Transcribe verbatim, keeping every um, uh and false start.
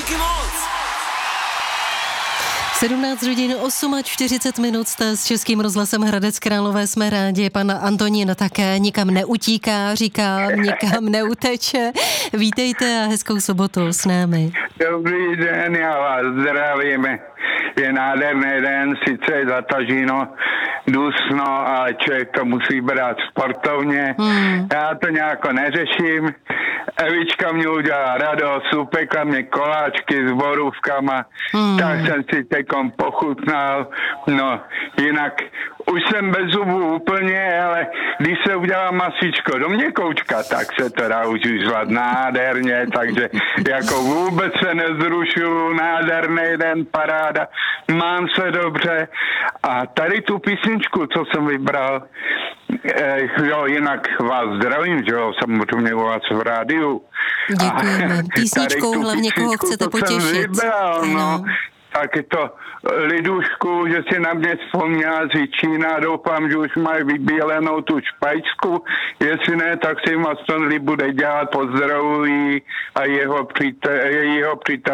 Díky moc! sedmnáct hodin čtyřicet osm minut jste s Českým rozhlasem Hradec Králové, jsme rádi. Pan Antonín také nikam neutíká, říkám, nikam neuteče. Vítejte a hezkou sobotu s námi. Dobrý den, já vás zdravím. Je nádherný den, sice je zataženo, dusno, ale člověk to musí brát sportovně. Hmm. Já to nějak neřeším. Evička mě udělala radost, upekla mě koláčky s borůvkama, hmm. tak jsem si teďkom pochutnal. No, jinak už jsem bez zubů úplně, ale když se udělá masíčko do měkoučka, tak se to dá už užívat nádherně, takže jako vůbec se nezrušuju, nádherný den, paráda, mám se dobře. A tady tu písničku, co jsem vybral, eh, jo, jinak vás zdravím, že jo, samozřejmě u vás v rádiu. Děkujeme. Písničkou hlavně, koho chcete potěšit. Vybral, no. Tak je to Lidušku, že si na mě vzpomněla z Jičína, doufám, že už mají vybílenou tu špajčku, jestli ne, tak si jim aspoň bude dělat, pozdravují a jeho přítel, jeho přítel